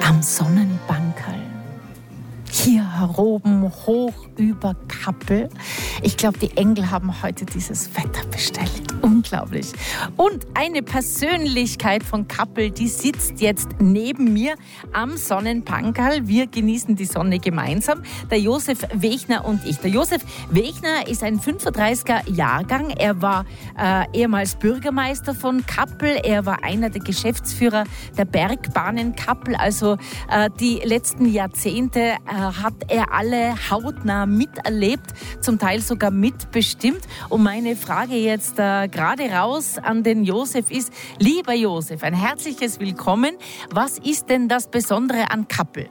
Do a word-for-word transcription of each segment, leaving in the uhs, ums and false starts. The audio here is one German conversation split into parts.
am Sonnenbankerl. Hier oben, hoch über Kappel. Ich glaube, die Engel haben heute dieses Wetter bestellt. Unglaublich. Und eine Persönlichkeit von Kappel, die sitzt jetzt neben mir am Sonnenbankerl. Wir genießen die Sonne gemeinsam. Der Josef Wechner und ich. Der Josef Wechner ist ein fünfunddreißiger Jahrgang. Er war äh, ehemals Bürgermeister von Kappel. Er war einer der Geschäftsführer der Bergbahnen Kappel. Also äh, die letzten Jahrzehnte äh, hat er alle hautnah miterlebt, zum Teil sogar mitbestimmt. Und meine Frage jetzt äh, gerade raus an den Josef ist, lieber Josef, ein herzliches Willkommen. Was ist denn das Besondere an Kappel?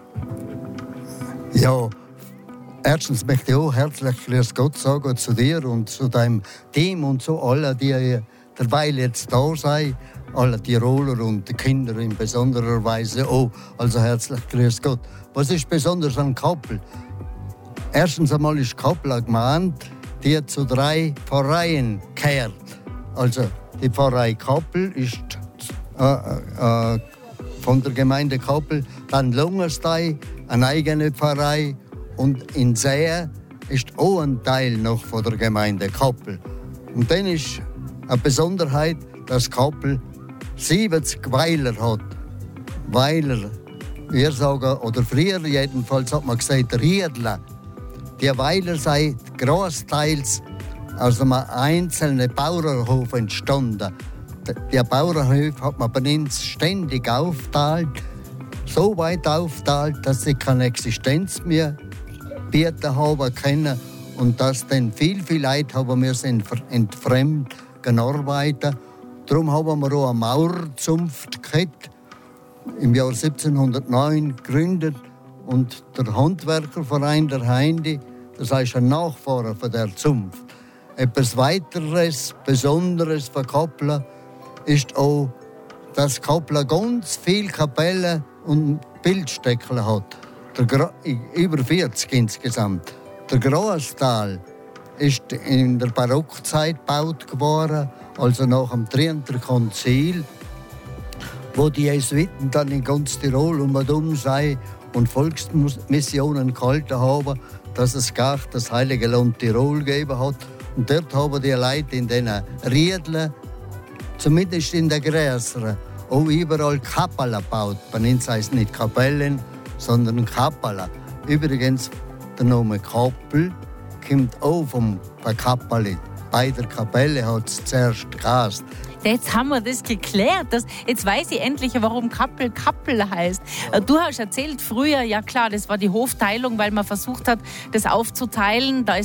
Ja, erstens möchte ich auch herzlich grüß Gott sagen zu dir und zu deinem Team und zu allen, die dabei jetzt da sind. Alle Tiroler und die Kinder in besonderer Weise auch. Also herzlich grüß Gott. Was ist besonders an Kappel? Erstens einmal ist Kappel eine Gemeinde, die zu drei Pfarreien gehört. Also die Pfarrei Kappel ist äh, äh, von der Gemeinde Kappel, dann Lungerstein, eine eigene Pfarrei, und in Seer ist auch ein Teil noch von der Gemeinde Kappel. Und dann ist eine Besonderheit, dass Kappel siebzig Weiler hat. Weiler, wir sagen, oder früher jedenfalls hat man gesagt, Riedler. Die Weiler sind großteils aus einem einzelnen Bauernhof entstanden. Die Bauernhöfe hat man bei uns ständig aufteilt, so weit aufteilt, dass sie keine Existenz mehr bieten haben können und dass dann viel, viel Leute haben wir sind entfremdet gearbeitet. Darum haben wir auch eine Maurerzunft gehabt, im Jahr siebzehnhundertneun gegründet, und der Handwerkerverein der Heindi, das heißt ein Nachfahrer von der Zunft. Etwas weiteres, Besonderes von Kappel ist auch, dass Kappel ganz viele Kapellen und Bildstöckle hat. Der Gra- über vierzig insgesamt. Der Großteil ist in der Barockzeit gebaut worden, also nach dem Trient Konzil, wo die Jesuiten dann in ganz Tirol um und um sei und Volksmissionen gehalten haben, dass es gar das heilige Land Tirol gegeben hat. Und dort haben die Leute in den Riedlen, zumindest in der größeren, auch überall Kappelen gebaut. Bei uns heißt es nicht Kapellen, sondern Kappelen. Übrigens, der Name Kappel kommt auch vom Kappeli. Bei der Kapelle hat es zuerst geheißen. Jetzt haben wir das geklärt. Das, jetzt weiß ich endlich, warum Kappel Kappel heißt. Du hast erzählt früher, ja klar, das war die Hofteilung, weil man versucht hat, das aufzuteilen. Da